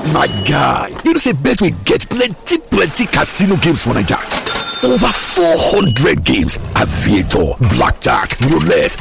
My guy, you know say Betway get plenty casino games for Naija. Over 400 games: aviator, blackjack, roulette,